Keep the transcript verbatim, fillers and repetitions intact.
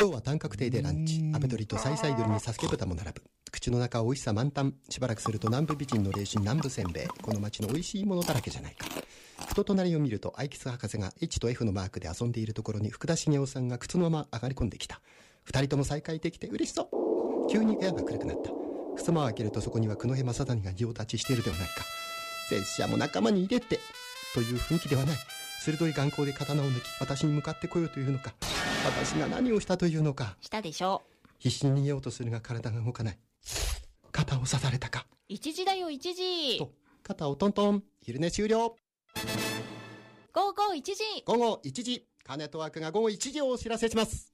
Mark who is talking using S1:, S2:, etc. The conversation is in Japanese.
S1: 今日は短角亭でランチ。アメ鳥とサイサイ鳥にサスケ豚も並ぶ。口の中は美味しさ満タン。しばらくすると南部美人の霊神南部せんべい。この街の美味しいものだらけじゃないか。ふと隣を見ると、アイキス博士が H と F のマークで遊んでいるところに福田茂雄さんが靴のまま上がり込んできた。二人とも再会できて嬉しそう。急に部屋が暗くなった。襖を開けるとそこには久野平正谷が仁王立ちしているではないか。拙者も仲間に入れてという雰囲気ではない。鋭い眼光で刀を抜き、私に向かってこようというのか。私が何をしたというのか。
S2: したでしょう。
S1: 必死に逃げようとするが体が動かない。肩を刺されたか。
S2: 一時だよ一時。
S1: と、肩をトントン。昼寝終了。
S2: 午後一時。
S1: 午後いちじ。金と枠が午後いちじをお知らせします。